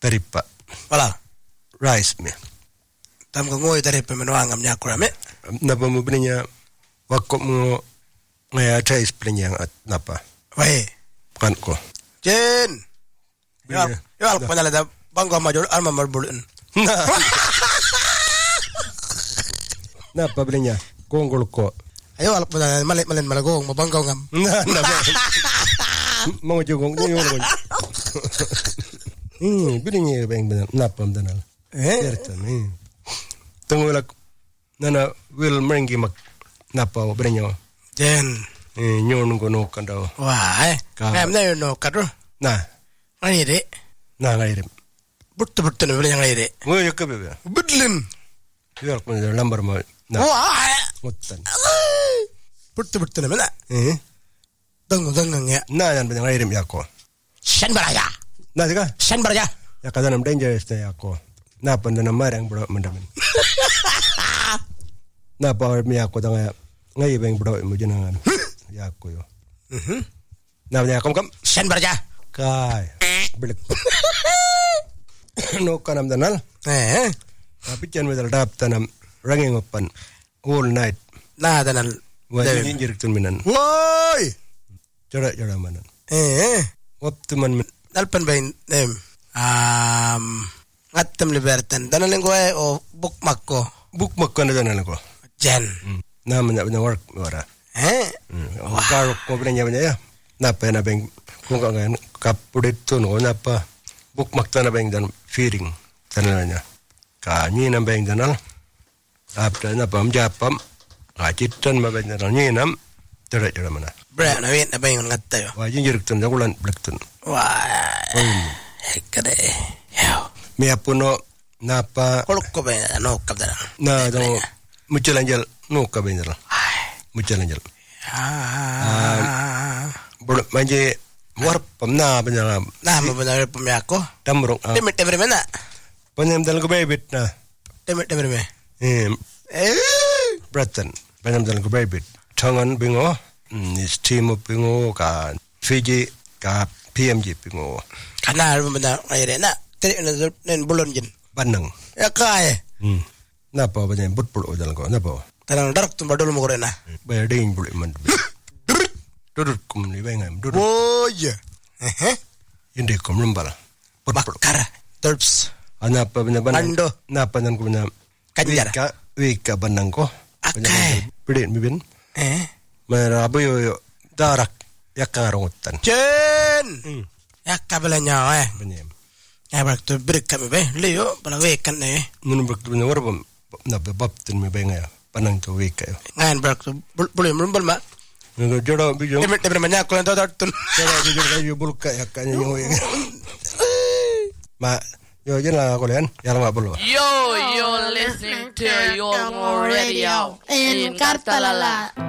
perippa. Pala. Rice me. Tam ko ngoi terippa me noangam nyakura me. Napa mo bininya wakko mo ngaya trais bininya at napa. Wai. Kan ko. Jen. Ya, al panala da bangko majul alma marbulun. Napa bininya konggol ko. Ayo al panala malen malagong mabangko ngam. Mau jugong ni yo. Bininya bang benar napa benar. Cerita ni. Tunggu lak nana will merengi mak napa bininya. Jen. Nyon ko no kan daw. Wah, ngam na yo no kadro. Nah. Ngaire. Nah ngaire. Buttu no bininya ngaire. Ngo yo ka bebe. Budlin. Yo ko lambar mo. Wah. Muttan. Buttu no bena. Dang ya. Nah yan bininya ngaire ya ko. Shan baraya. Nah diga. Shan baraya. Ya kada nam dangerous ya ko. Na panda na marang bro mandamin. Na pa mi ako danga ngai beng bro mo jinangan. Ya ko yo. Na nya kam Shan baraya. Kai. Bilik. No kanam danal. Tapi jan medal dap tanam ranging opan all night. Na danal. Wa jinjir tun minan. Woi. Jara manan. Optiman Dalpan bain ngatem libertan danal ngo o bookmark ko. Bookmark ko na danal ko. Jen. Na man na work ora. Karo ko benya ya. Na pa na beng kung kan kapudit to no na pa bookmark ta na beng dan feeding tananya. Ka ni na beng danal. After na pam japam. Ka chitan ma beng danal ni nam. Jara mana. Bra na win na beng ngattayo. Wa jinjir tun jagulan blaktun. Wah. Kade. Yo. Mi apuno napa kolko be no kabdana. Na do muchalanjal no kabendala. Muchalanjal. Bro manje warpam na benala. Na benar pemiako. Tamrong. Demit mana? Panem dal ko bebit na. Demit me. Bratan. Panem dal ko bebit. Tangan bingo. Is team of bingo ka Fiji ka PMG bingo. Kana benar aire na. Nen bulon jin. Banang. Ya kai. Napa banyak butpul odal ko napa. Tanang darak tu badul mo korena. Bayading bulu man. Dudut kum ni bengam dudut. Oh ya. Indi kum lumbala. Bakar. Terps. Napa banyak banang. Ando. Napa nan ko banyak. Kanjar. Wika banang ko. Akai. Bidin mibin. Merabu yo darak yakarongutan. Jen. Yakabelanya Benyem. Abrak tu break kami be. Leo bala wekan ne. Nun brak tu benyawar bam. Na baptin mi benga panang tu wika yo. Ngan brak tu boleh merumbal ma. Ngo jodo bijong. Demit banyak ko ento tartun. Jodo bijong kayu bulka yakanya yo. Ma yo jena ko len yala ma bolo. You're listening to your radio in Cartalala.